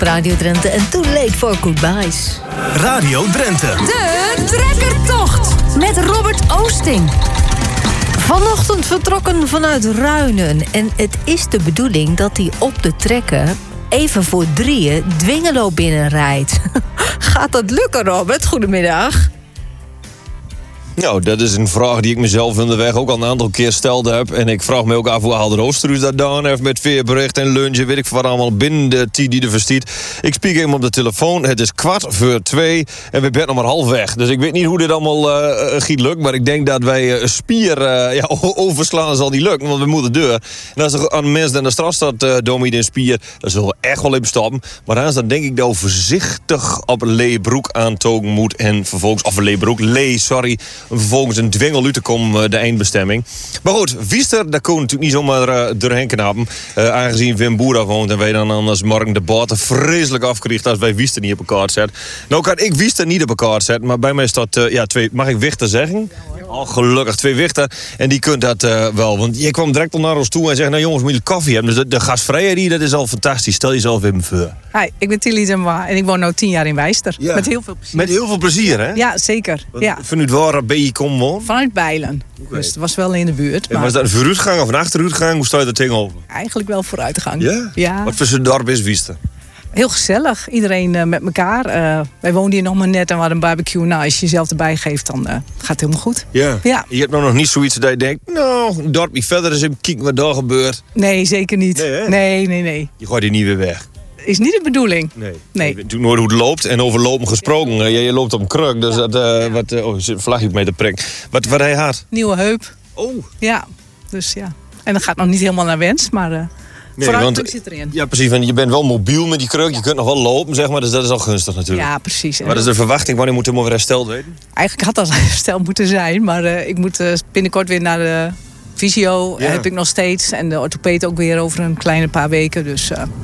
op Radio Drenthe en Too Late for Goodbyes. Radio Drenthe. De trekkertocht met Robert Oosting. Vanochtend vertrokken vanuit Ruinen. En het is de bedoeling dat hij op de trekker even voor 3 Dwingelo binnenrijdt. Gaat dat lukken, Robert? Goedemiddag. Nou, dat is een vraag die ik mezelf onderweg ook al een aantal keer stelde heb. En ik vraag me ook af hoe haalt Oosterhuis dat dan heeft met veerbericht en lunchen, weet ik wat allemaal binnen de tijd die er verstiet. Ik spreek hem op de telefoon, het is 2:15 en we zijn nog maar half weg. Dus ik weet niet hoe dit allemaal gaat lukken, maar ik denk dat wij spier overslaan zal niet lukken, want we moeten deur. En als er aan mensen aan de straat staat, Domie in spier, dan zullen we echt wel even stoppen. Maar dan denk ik dat we voorzichtig op Leebroek aantogen moet en vervolgens, of vervolgens een dwingel uit te komen, de eindbestemming. Maar goed, Wiester, daar kon natuurlijk niet zomaar doorheen knappen. Aangezien Wim Boer woont en wij dan anders morgen de boten vreselijk afgericht als wij Wiester niet op elkaar zetten. Nou kan ik Wiester niet op elkaar zetten, maar bij mij staat 2, mag ik Wichter zeggen? Oh, gelukkig 2 Wichter. En die kunt dat wel. Want je kwam direct al naar ons toe en zegt, nou jongens, moet je koffie hebben. Dus de gastvrijheid hier, dat is al fantastisch. Stel jezelf even voor. Hi, ik ben Tilly Zemwa en ik woon nu 10 jaar in Wijster. Ja. Met heel veel plezier. Met heel veel plezier, hè? Ja, zeker. Ja. Vanuit waar ben je komen wonen? Vanuit Bijlen. Okay. Dus het was wel in de buurt. En was dat een vooruitgang of een achteruitgang? Hoe sta je er tegenover? Eigenlijk wel vooruitgang. Ja? Ja. Wat voor zo'n dorp is Wiester? Heel gezellig. Iedereen met elkaar. Wij woonden hier nog maar net en we hadden een barbecue. Nou, als je jezelf erbij geeft, dan gaat het helemaal goed. Ja. Ja. Je hebt nog niet zoiets dat je denkt, nou, een dorpje verder is even kijken wat daar gebeurt. Nee, zeker niet. Nee. Je gooit die niet weer weg. Is niet de bedoeling. Nee. Nee. Je weet natuurlijk nooit hoe het loopt. En over lopen gesproken. Je loopt op een kruk. Dus dat, er zit een vlagje mee te prikken. Wat hij had? Nieuwe heup. Oh. Ja, dus ja. En dat gaat nog niet helemaal naar wens, maar vooruitgang zit erin. Ja, precies. Want je bent wel mobiel met die kruk. Je kunt nog wel lopen, zeg maar. Dus dat is al gunstig natuurlijk. Ja, precies. Wat is de verwachting? Wanneer moet hem weer hersteld weten? Eigenlijk had dat hersteld moeten zijn. Maar ik moet binnenkort weer naar de fysio. Ja. Heb ik nog steeds. En de orthopeed ook weer over een kleine paar weken. Dus